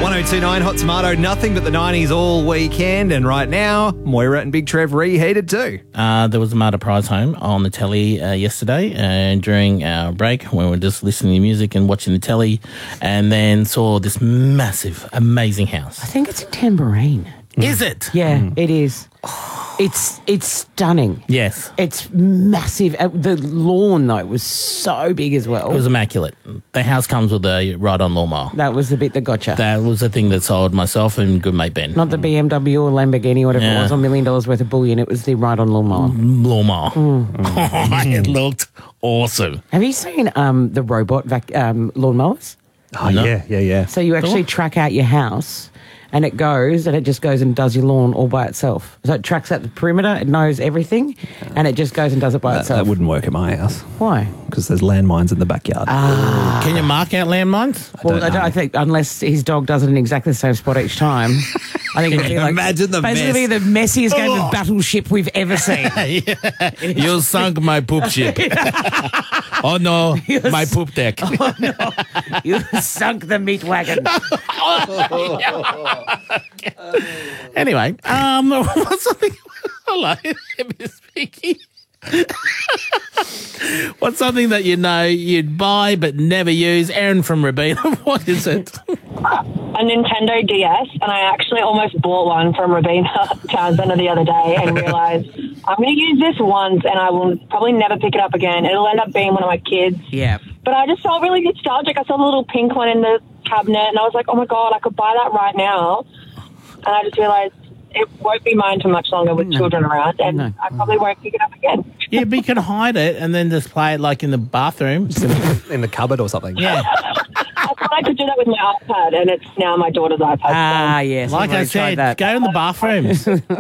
1029 Hot Tomato, nothing but the 90s all weekend. And right now, Moira and Big Trev reheated too. There was a Marta Prize home on the telly yesterday, and during our break, when we were just listening to music and watching the telly, and then saw this massive, amazing house. I think it's in Tambourine. Is it? Yeah, it is. It's stunning. Yes. It's massive. The lawn, though, was so big as well. It was immaculate. The house comes with a ride-on lawnmower. That was the bit that got you. That was the thing that sold myself and good mate Ben. Not the BMW or Lamborghini or whatever it was, $1 million worth of bullion. It was the ride-on lawnmower. Lawnmower. It looked awesome. Have you seen the robot lawnmowers? Oh, No. yeah. So you actually track out your house, and it just goes and does your lawn all by itself. So it tracks out the perimeter, it knows everything, and it just goes and does it by itself. That wouldn't work at my house Why? because there's landmines in the backyard. Can you mark out landmines? I think unless his dog does it in exactly the same spot each time, I think it'd be like imagine the basically mess? the messiest game of Battleship we've ever seen. You sunk my poop ship. Oh no, my poop deck. You sunk the meat wagon. Anyway, what's something? Hello, Miss Vicky. What's something that you know you'd buy but never use? Aaron from Rabina, what is it? A Nintendo DS, and I actually almost bought one from Rabina Town Centre the other day and realised I'm going to use this once and I will probably never pick it up again. It'll end up being one of my kids. Yeah. But I just felt really nostalgic. I saw the little pink one in the cabinet and I was like, oh my God, I could buy that right now. And I just realised it won't be mine for much longer with children around, and I probably won't pick it up again. Yeah, but you can hide it and then just play it like in the bathroom. in the cupboard or something. Yeah. I thought I could do that with my iPad, and it's now my daughter's iPad. Ah, yes. Like I said, go in the bathrooms.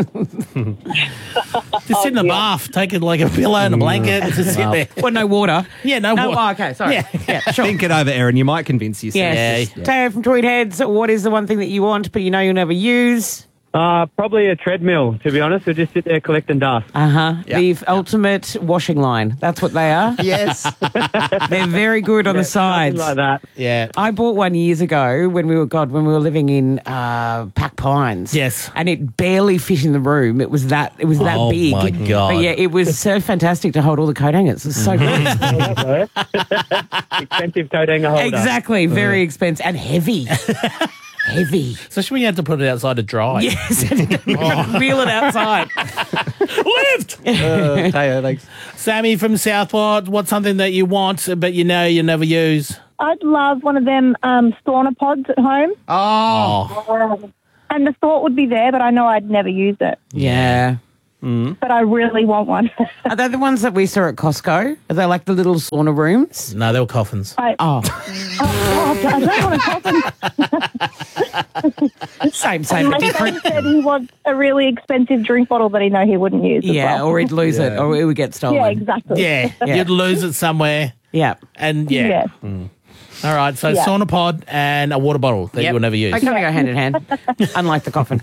Just sit in the bath, take it like a pillow and a blanket, and just sit there. Well, no water. Yeah, no water. Oh, okay, sorry. Yeah. Sure. Think it over, Aaron. You might convince yourself. Yes. Yeah. Teo from Tweed Heads, what is the one thing that you want but you know you'll never use? Probably a treadmill, to be honest. We'll just sit there collecting dust. The ultimate washing line. That's what they are. Yes. They're very good on the sides. Something like that. Yeah. I bought one years ago when we were living in Pack Pines. Yes. And it barely fit in the room. It was that big. my God. But yeah, it was so fantastic to hold all the coat hangers. It was so good. Expensive coat hanger holder. Exactly. Very expensive and heavy. Heavy. Especially when you have to put it outside to dry. Yes. Wheel it outside. Lift! Teo, thanks. Sammy from Southport, what's something that you want but you know you never use? I'd love one of them sauna pods at home. Oh. And the thought would be there, but I know I'd never use it. Yeah. But I really want one. Are they the ones that we saw at Costco? Are they like the little sauna rooms? No, they were coffins. I don't want a coffin. Same, My but different. son said he wants a really expensive drink bottle that he know he wouldn't use. Yeah, as well. or he'd lose it, or it would get stolen. Yeah, exactly. Yeah, you'd lose it somewhere. Yeah. And yeah. All right, so sauna pod and a water bottle that you will never use. They kind of go hand in hand, unlike the coffin.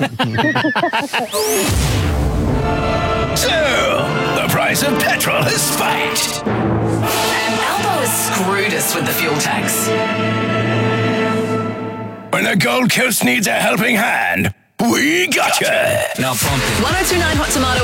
So, the price of petrol has spiked. And Albo has screwed us with the fuel tax. When the Gold Coast needs a helping hand, we gotcha. Now pump it. 1029 Hot Tomato